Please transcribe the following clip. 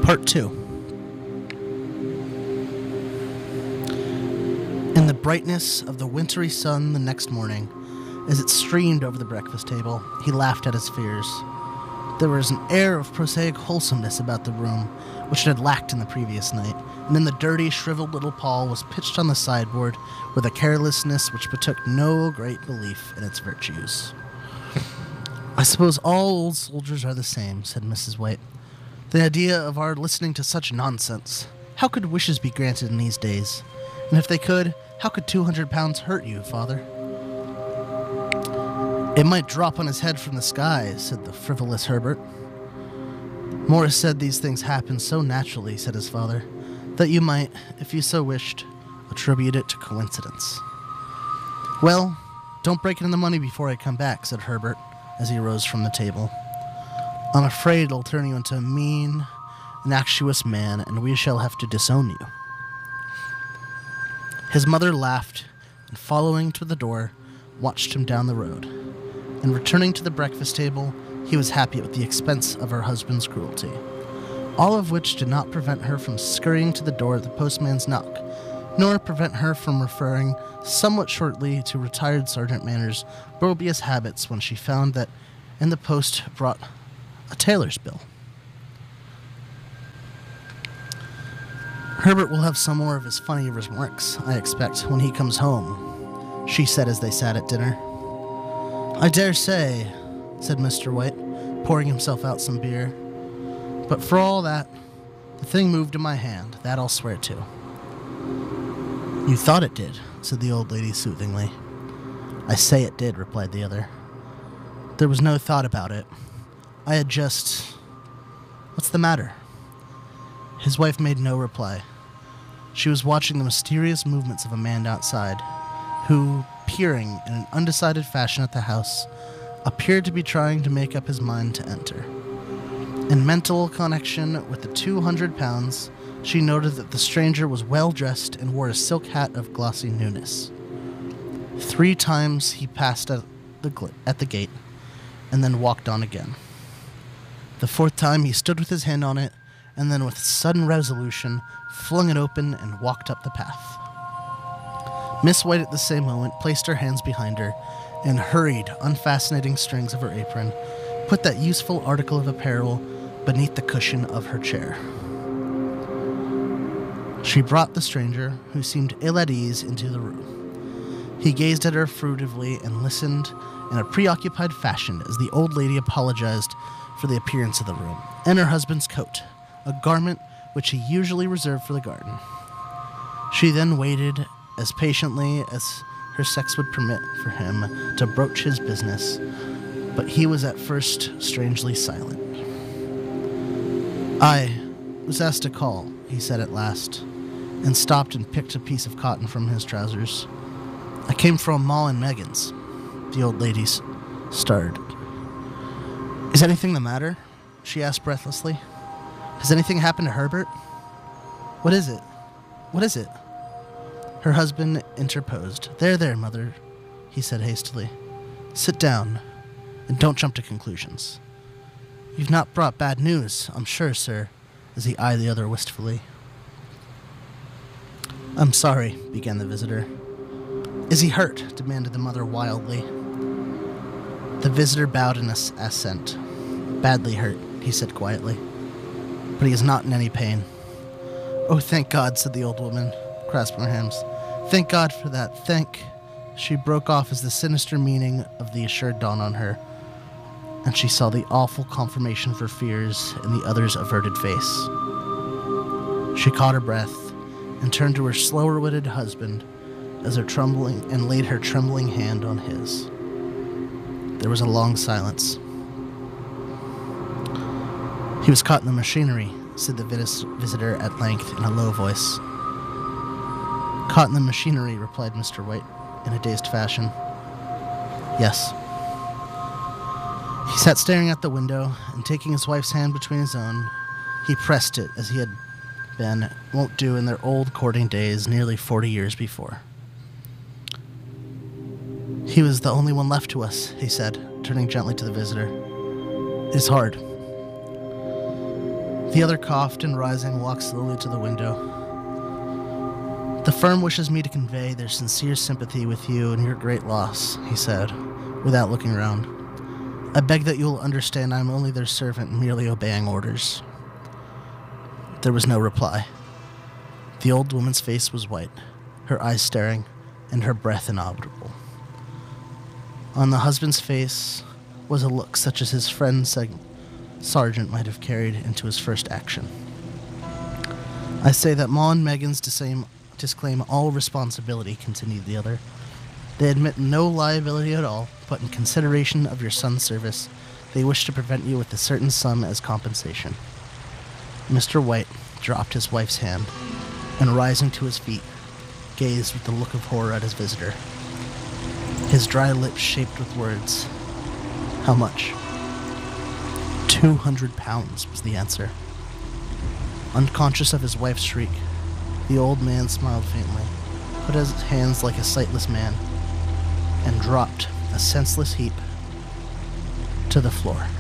Part 2. In the brightness of the wintry sun the next morning, as it streamed over the breakfast table, he laughed at his fears. There was an air of prosaic wholesomeness about the room, which it had lacked in the previous night, and in the dirty, shriveled little paw was pitched on the sideboard with a carelessness which betook no great belief in its virtues. "I suppose all old soldiers are the same," said Mrs. White. "The idea of our listening to such nonsense. How could wishes be granted in these days? And if they could, how could £200 hurt you, father?" "It might drop on his head from the sky," said the frivolous Herbert. "Morris said these things happen so naturally," said his father, "that you might, if you so wished, attribute it to coincidence." "Well, don't break in the money before I come back," said Herbert, as he rose from the table. "I'm afraid it'll turn you into a mean, innocuous man, and we shall have to disown you." His mother laughed, and following to the door, watched him down the road. And returning to the breakfast table, he was happy at the expense of her husband's cruelty. All of which did not prevent her from scurrying to the door at the postman's knock, nor prevent her from referring somewhat shortly to retired Sergeant Manners' boisterous habits when she found that in the post brought a tailor's bill. "Herbert will have some more of his funny remarks, I expect, when he comes home," she said as they sat at dinner. "I dare say," said Mr. White, pouring himself out some beer. "But for all that, the thing moved in my hand, that I'll swear to." "You thought it did," said the old lady soothingly. "I say it did," replied the other. "There was no thought about it. I had just... What's the matter?" His wife made no reply. She was watching the mysterious movements of a man outside, who, peering in an undecided fashion at the house, appeared to be trying to make up his mind to enter. In mental connection with the £200, she noted that the stranger was well dressed and wore a silk hat of glossy newness. 3 times he passed at the gate, and then walked on again. The 4th time he stood with his hand on it, and then with sudden resolution flung it open and walked up the path. Miss White at the same moment placed her hands behind her and hurried, unfastening strings of her apron, put that useful article of apparel beneath the cushion of her chair. She brought the stranger, who seemed ill at ease, into the room. He gazed at her furtively and listened in a preoccupied fashion as the old lady apologized for the appearance of the room and her husband's coat, a garment which he usually reserved for the garden. She then waited as patiently as her sex would permit for him to broach his business, but he was at first strangely silent. "I was asked to call," he said at last, and stopped and picked a piece of cotton from his trousers. "I came from Ma and Megan's." The old lady started. "Is anything the matter?" she asked breathlessly. "Has anything happened to Herbert?" "What is it? What is it?" Her husband interposed. There, mother," he said hastily. "Sit down, and don't jump to conclusions. You've not brought bad news, I'm sure, sir," as he eyed the other wistfully. "I'm sorry," began the visitor. "Is he hurt?" demanded the mother wildly. The visitor bowed in assent. "Badly hurt," he said quietly, "but he is not in any pain." "Oh, thank God," said the old woman, clasping her hands. "Thank God for that. Thank—" She broke off as the sinister meaning of the assured dawned on her, and she saw the awful confirmation of her fears in the other's averted face. She caught her breath and turned to her slower-witted husband as her trembling and laid her trembling hand on his. There was a long silence. "He was caught in the machinery," said the visitor at length in a low voice. "Caught in the machinery," replied Mr. White in a dazed fashion. "Yes." He sat staring out the window, and taking his wife's hand between his own, he pressed it as he had been wont do in their old courting days nearly 40 years before. "He was the only one left to us," he said, turning gently to the visitor. "It is hard. The other coughed and, rising, walked slowly to the window. "The firm wishes me to convey their sincere sympathy with you and your great loss," he said, without looking round. "I beg that you will understand I am only their servant, merely obeying orders." There was no reply. The old woman's face was white, her eyes staring, and her breath inaudible. On the husband's face was a look such as his friend Sergeant might have carried into his first action. "I say that Ma and Megan's disclaim all responsibility," continued the other. "They admit no liability at all, but in consideration of your son's service, they wish to prevent you with a certain sum as compensation." Mr. White dropped his wife's hand, and rising to his feet, gazed with a look of horror at his visitor. His dry lips shaped with words. "How much?" £200 was the answer. Unconscious of his wife's shriek, the old man smiled faintly, put his hands like a sightless man, and dropped, a senseless heap, to the floor.